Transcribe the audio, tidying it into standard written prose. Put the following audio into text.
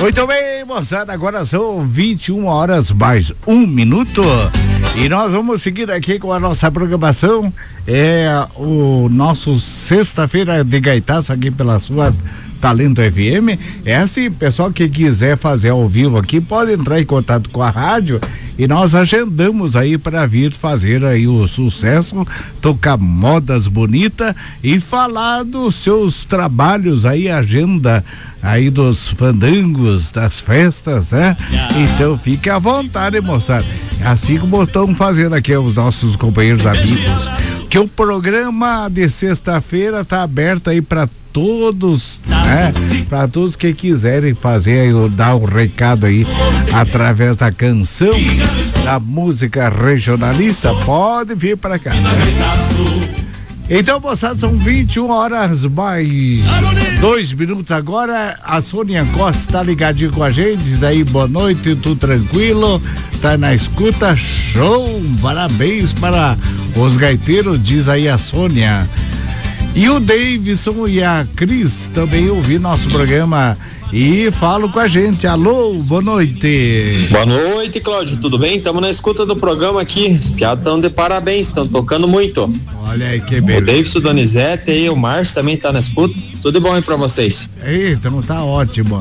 Muito bem, moçada, agora são 21 horas mais 1 minuto e nós vamos seguir aqui com a nossa programação. É o nosso Sexta-feira de Gaitaço aqui pela sua Talento FM. É assim, pessoal que quiser fazer ao vivo aqui, pode entrar em contato com a rádio e nós agendamos aí para vir fazer aí o sucesso, tocar modas bonitas e falar dos seus trabalhos aí, agenda aí dos fandangos, das festas, né? Então fique à vontade, moçada. Assim como estão fazendo aqui os nossos companheiros amigos, que o programa de sexta-feira tá aberto aí para todos, né? Para todos que quiserem fazer aí, dar um recado aí através da canção, da música regionalista, pode vir para cá, né? Então, moçada, são 21 horas mais 2 minutos agora. A Sônia Costa tá ligadinha com a gente, diz aí boa noite, tudo tranquilo, tá na escuta, show, parabéns para os gaiteiros, diz aí a Sônia. E o Davidson e a Cris também ouviram nosso programa e falam com a gente. Alô, boa noite. Boa noite, Cláudio, tudo bem? Estamos na escuta do programa aqui. Os piados estão de parabéns, estão tocando muito. Olha aí que beleza. O Davidson, Donizete e o Márcio também tá na escuta. Tudo bom aí pra vocês? Então tá ótimo.